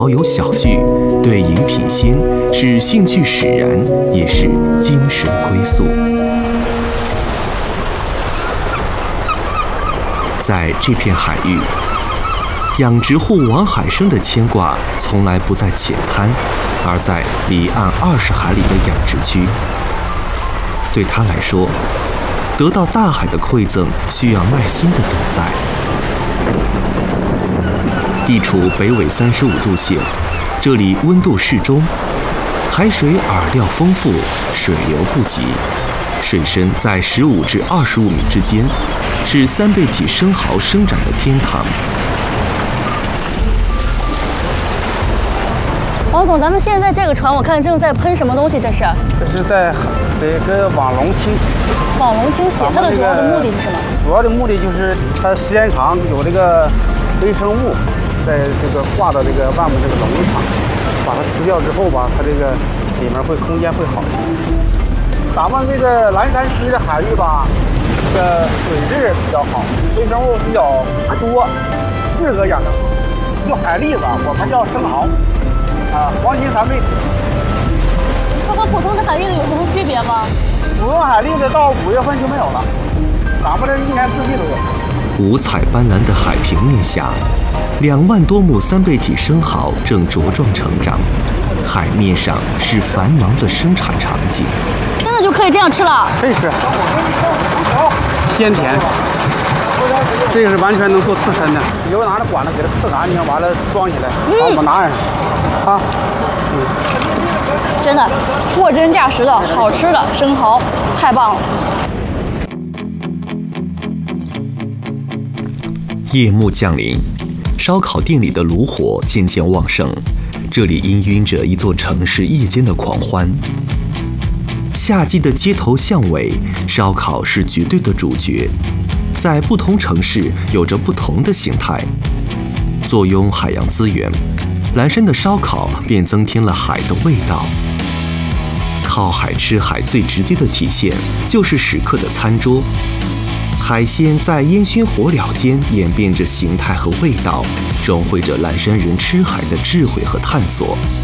好友小聚，对饮品鲜是兴趣使然，也是精神归宿。在这片海域，养殖户王海生的牵挂从来不在浅滩，而在离岸20海里的养殖区。对他来说，得到大海的馈赠需要耐心的等待。地处北纬35度线，这里温度适中，海水饵料丰富，水流不急，水深在15至25米之间，是三倍体生蚝生长的天堂。 王总，咱们现在这个船，我看正在喷什么东西？这是？ 这是在这个网笼清洗。 网笼清洗，它的主要的目的是什么？ 主要的目的就是它时间长有这个微生物。在这个挂到这个外面这个笼子上，把它吃掉之后吧，它这个里面空间会好一点。咱们这个蓝山区的海域吧，这个水质比较好，微生物比较多，适合养殖。就海蛎子，我们叫生蚝，黄金三倍体。 它和普通的海蛎子有什么区别吗？ 普通海蛎子到5月份就没有了，咱们这一年四季都有。 五彩斑斓的海平面下，2万多亩三倍体生蚝正茁壮成长，海面上是繁忙的生产场景。 真的就可以这样吃了？ 可以吃，鲜甜。这个是完全能做刺身的，以后拿着管子给它刺干净，完了装起来，把我们拿上啊。 真的，货真价实的好吃的生蚝，太棒了。 夜幕降临，烧烤店里的炉火渐渐旺盛，这里氤氲着一座城市夜间的狂欢。夏季的街头巷尾，烧烤是绝对的主角，在不同城市有着不同的形态。坐拥海洋资源，蓝山的烧烤便增添了海的味道。靠海吃海最直接的体现就是食客的餐桌。海鲜在烟熏火燎间演变着形态和味道，融汇着蓝山人吃海的智慧和探索。